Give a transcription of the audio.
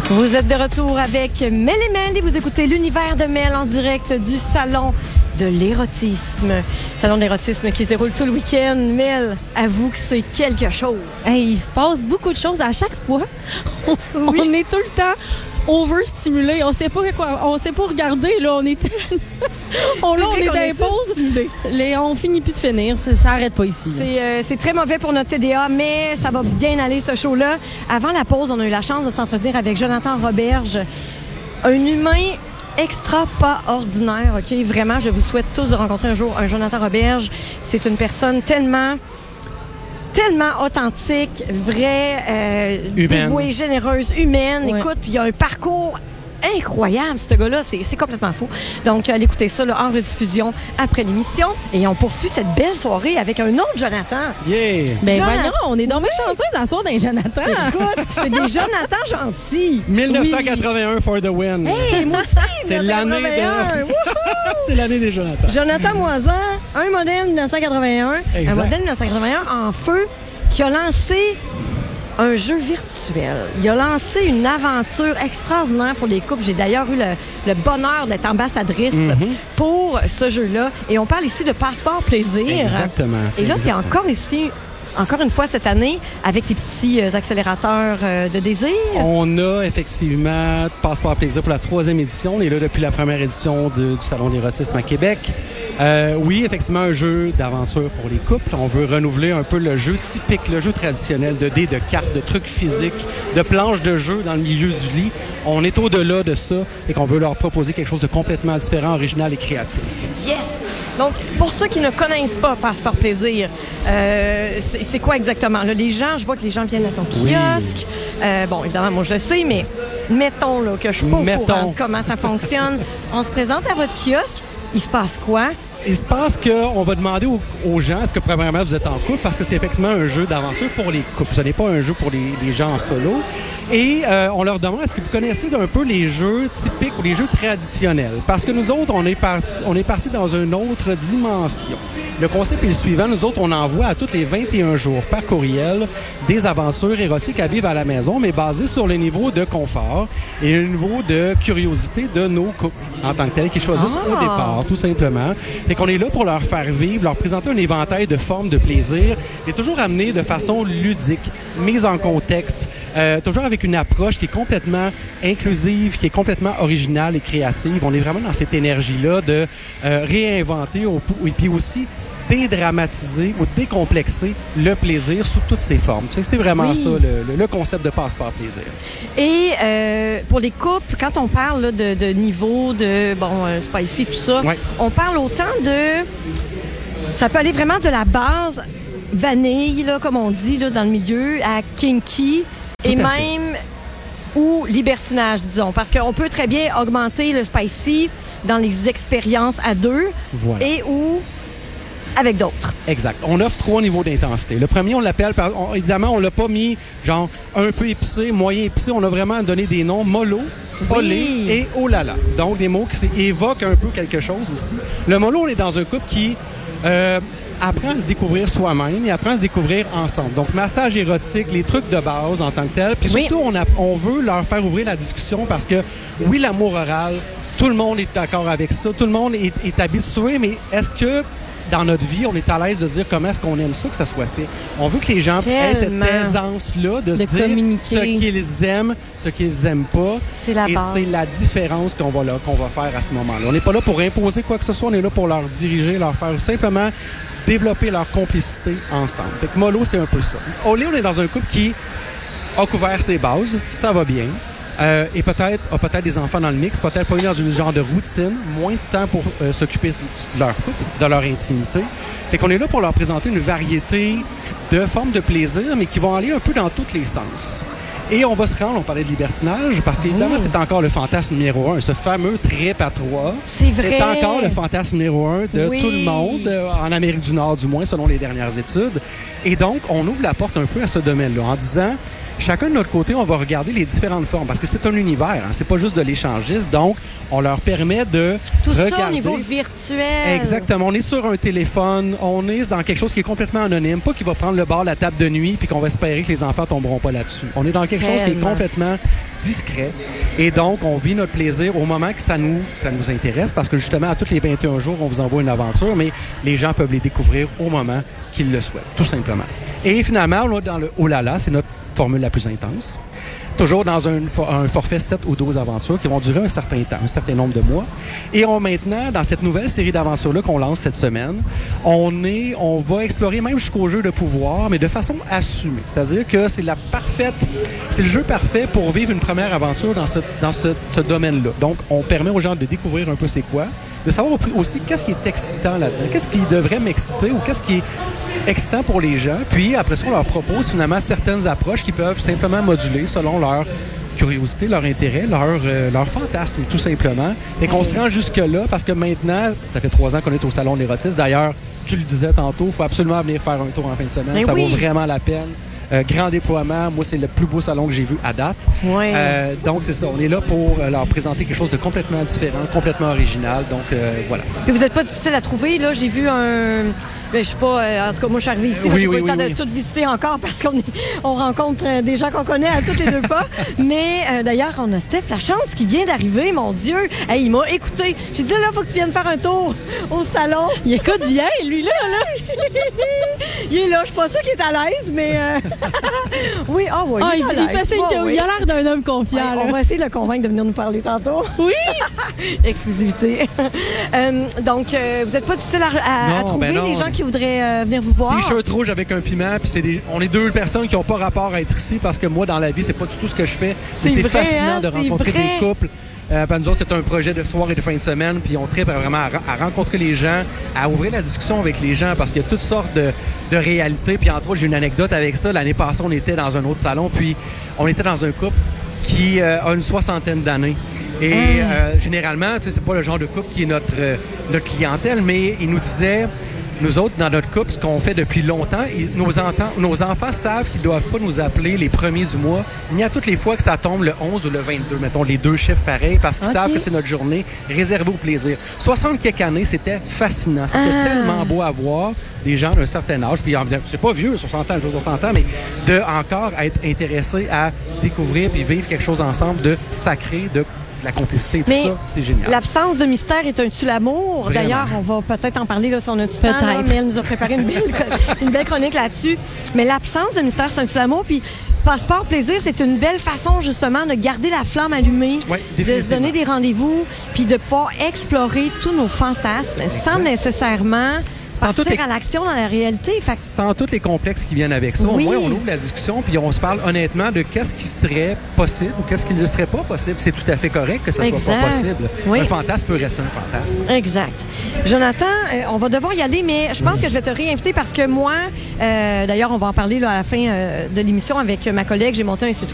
Vous êtes de retour avec Mel et Mel et vous écoutez l'univers de Mel en direct du salon de l'érotisme. Salon de l'érotisme qui se déroule tout le week-end. Mel, avoue que c'est quelque chose. Hey, il se passe beaucoup de choses à chaque fois. On est tout le temps overstimulé. On sait pas quoi, on sait pas regarder. Là, on est on est dans les pauses. On finit plus de finir. Ça arrête pas ici. C'est très mauvais pour notre TDA, mais ça va bien aller ce show-là. Avant la pause, on a eu la chance de s'entretenir avec Jonathan Roberge, un humain extra pas ordinaire, OK? Vraiment, je vous souhaite tous de rencontrer un jour un Jonathan Roberge. C'est une personne tellement authentique, vraie, dévouée, généreuse, humaine. Ouais. Écoute, puis il y a un parcours incroyable, ce gars-là. C'est complètement fou. Donc, allez écouter ça là, en rediffusion après l'émission. Et on poursuit cette belle soirée avec un autre Jonathan. Yeah! Ben voyons, on est donc chanceux à soir d'un Jonathan. Écoute, c'est des Jonathan gentils. 1981 for the win. Hey, moi aussi, c'est l'année c'est l'année des Jonathan. Jonathan Moisan, un modèle 1981. Exact. Un modèle 1981 en feu qui a lancé un jeu virtuel. Il a lancé une aventure extraordinaire pour les couples. J'ai d'ailleurs eu le bonheur d'être ambassadrice pour ce jeu-là. Et on parle ici de Passeport Plaisir. Exactement. Et là, c'est encore ici, encore une fois cette année, avec les petits accélérateurs de désir. On a effectivement Passeport Plaisir pour la 3e édition. On est là depuis la première édition du Salon de l'érotisme à Québec. Oui, effectivement, un jeu d'aventure pour les couples. On veut renouveler un peu le jeu typique, le jeu traditionnel de dés, de cartes, de trucs physiques, de planches de jeu dans le milieu du lit. On est au-delà de ça et qu'on veut leur proposer quelque chose de complètement différent, original et créatif. Yes! Donc, pour ceux qui ne connaissent pas Passeport Plaisir, c'est quoi exactement? Là, je vois que les gens viennent à ton kiosque. Bon, évidemment, moi, je le sais, mais mettons là, que je suis pas au courant de comment ça fonctionne. On se présente à votre kiosque. Il se passe quoi? Il se passe qu'on va demander aux gens est-ce que premièrement vous êtes en couple parce que c'est effectivement un jeu d'aventure pour les couples. Ce n'est pas un jeu pour les gens en solo. Et on leur demande est-ce que vous connaissez un peu les jeux typiques ou les jeux traditionnels? Parce que nous autres, on est parti dans une autre dimension. Le concept est le suivant. Nous autres, on envoie à tous les 21 jours par courriel des aventures érotiques à vivre à la maison, mais basées sur le niveau de confort et le niveau de curiosité de nos couples en tant que tels qui choisissent au départ, tout simplement. Fait qu'on est là pour leur faire vivre, leur présenter un éventail de formes de plaisir et toujours amené de façon ludique, mise en contexte, toujours avec une approche qui est complètement inclusive, qui est complètement originale et créative. On est vraiment dans cette énergie-là de réinventer et puis aussi dédramatiser ou décomplexer le plaisir sous toutes ses formes. Tu sais, c'est vraiment ça, le concept de Passeport Plaisir. Et pour les couples, quand on parle là, de niveau, de spicy, tout ça, on parle autant de... Ça peut aller vraiment de la base vanille, là, comme on dit là, dans le milieu, à kinky, et même ou libertinage, disons. Parce qu'on peut très bien augmenter le spicy dans les expériences à deux et ou avec d'autres. Exact. On offre 3 niveaux d'intensité. Le premier, on l'appelle, évidemment, on l'a pas mis genre un peu épicé, moyen épicé. On a vraiment donné des noms mollo, olé et oh là là. Donc, des mots qui évoquent un peu quelque chose aussi. Le mollo, on est dans un couple qui apprend à se découvrir soi-même et apprend à se découvrir ensemble. Donc, massage érotique, les trucs de base en tant que tel. Puis surtout, on veut leur faire ouvrir la discussion parce que, oui, l'amour oral, tout le monde est d'accord avec ça. Tout le monde est habitué, mais est-ce que dans notre vie, on est à l'aise de dire comment est-ce qu'on aime ça que ça soit fait. On veut que les gens aient cette aisance-là de se dire ce qu'ils aiment, ce qu'ils aiment pas. C'est la base. Et c'est la différence qu'on va faire à ce moment-là. On n'est pas là pour imposer quoi que ce soit, on est là pour leur diriger, leur faire simplement développer leur complicité ensemble. Fait que mollo, c'est un peu ça. Olé, on est dans un couple qui a couvert ses bases, ça va bien. Et peut-être des enfants dans le mix, peut-être pas dans une genre de routine, moins de temps pour s'occuper de leur couple, de leur intimité. Fait qu'on est là pour leur présenter une variété de formes de plaisir, mais qui vont aller un peu dans tous les sens. Et on va se rendre, on parlait de libertinage, parce qu'évidemment, c'est encore le fantasme numéro 1, ce fameux trip à 3. C'est vrai. C'est encore le fantasme numéro 1 de tout le monde, en Amérique du Nord du moins, selon les dernières études. Et donc, on ouvre la porte un peu à ce domaine-là en disant... Chacun de notre côté, on va regarder les différentes formes parce que c'est un univers, hein, c'est pas juste de l'échangiste. Donc, on leur permet de regarder... ça au niveau virtuel. Exactement. On est sur un téléphone, on est dans quelque chose qui est complètement anonyme, pas qui va prendre le bord de la table de nuit puis qu'on va espérer que les enfants tomberont pas là-dessus. On est dans quelque chose qui est complètement discret. Et donc, on vit notre plaisir au moment que ça nous intéresse, parce que justement, à tous les 21 jours, on vous envoie une aventure, mais les gens peuvent les découvrir au moment qu'ils le souhaitent, tout simplement. Et finalement, on est dans le « Oh là là », c'est notre formule la plus intense. Toujours dans un forfait 7 ou 12 aventures qui vont durer un certain temps, un certain nombre de mois. Et maintenant, dans cette nouvelle série d'aventures-là qu'on lance cette semaine, on va explorer même jusqu'au jeu de pouvoir, mais de façon assumée. C'est-à-dire que c'est le jeu parfait pour vivre une première aventure dans ce domaine-là. Donc, on permet aux gens de découvrir un peu c'est quoi, de savoir aussi qu'est-ce qui est excitant là-dedans, qu'est-ce qui devrait m'exciter ou qu'est-ce qui est excitant pour les gens. Puis, après ça, on leur propose finalement certaines approches qui peuvent simplement moduler selon leur curiosité, leur intérêt, leur fantasme, tout simplement. Et qu'on se rend jusque-là parce que maintenant, ça fait 3 ans qu'on est au Salon de l'érotisme. D'ailleurs, tu le disais tantôt, il faut absolument venir faire un tour en fin de semaine. Ça vaut vraiment la peine. Grand déploiement. Moi, c'est le plus beau salon que j'ai vu à date. Oui. Donc, c'est ça. On est là pour leur présenter quelque chose de complètement différent, complètement original. Donc, voilà. Et vous n'êtes pas difficile à trouver. Là, j'ai vu un... Je sais pas, en tout cas, moi, je suis arrivée ici. J'ai pas eu le temps de tout visiter encore parce qu'on rencontre des gens qu'on connaît à tous les 2 pas. Mais d'ailleurs, on a Steph Lachance qui vient d'arriver, mon Dieu. Hey, il m'a écouté. J'ai dit, là, il faut que tu viennes faire un tour au salon. Il écoute bien, lui, là. Il est là. Je suis pas sûre qu'il est à l'aise, mais... Oui, oui. Il fait signe qu'il a l'air d'un homme confiant. On va essayer de le convaincre de venir nous parler tantôt. Oui! Exclusivité. Donc, vous n'êtes pas difficile à trouver les gens qui voudraient venir vous voir? T-shirt rouge avec un piment, puis on est 2 personnes qui n'ont pas rapport à être ici parce que moi, dans la vie, c'est pas du tout ce que je fais. C'est fascinant de rencontrer des couples. Nous autres, c'est un projet de soir et de fin de semaine, puis on tripe vraiment à rencontrer les gens, à ouvrir la discussion avec les gens, parce qu'il y a toutes sortes de réalités. Puis entre autres, j'ai une anecdote avec ça. L'année passée, on était dans un autre salon, puis on était dans un couple qui a une 60aine d'années. Et généralement, c'est pas le genre de couple qui est notre clientèle, mais il nous disait... Nous autres, dans notre couple, ce qu'on fait depuis longtemps, nos enfants savent qu'ils ne doivent pas nous appeler les premiers du mois, ni à toutes les fois que ça tombe le 11 ou le 22, mettons les 2 chiffres pareils, parce qu'ils savent que c'est notre journée réservée au plaisir. 60 quelques années, c'était fascinant. C'était tellement beau à voir des gens d'un certain âge, puis c'est pas vieux, 60 ans, 60 ans, mais de encore être intéressés à découvrir puis vivre quelque chose ensemble de sacré, de la complicité et tout ça, c'est génial. L'absence de mystère est un tue l'amour. D'ailleurs, on va peut-être en parler là, si on a du temps, là, mais elle nous a préparé une belle chronique là-dessus. Mais l'absence de mystère, c'est un tue l'amour. Puis Passeport Plaisir, c'est une belle façon justement de garder la flamme allumée, de se donner des rendez-vous, puis de pouvoir explorer tous nos fantasmes sans nécessairement... passer à l'action dans la réalité. Sans tous les complexes qui viennent avec ça. Au moins, on ouvre la discussion puis on se parle honnêtement de qu'est-ce qui serait possible ou qu'est-ce qui ne serait pas possible. C'est tout à fait correct que ça soit pas possible. Oui. Un fantasme peut rester un fantasme. Exact. Jonathan, on va devoir y aller, mais je pense que je vais te réinviter parce que moi, d'ailleurs, on va en parler là, à la fin de l'émission avec ma collègue. J'ai monté un site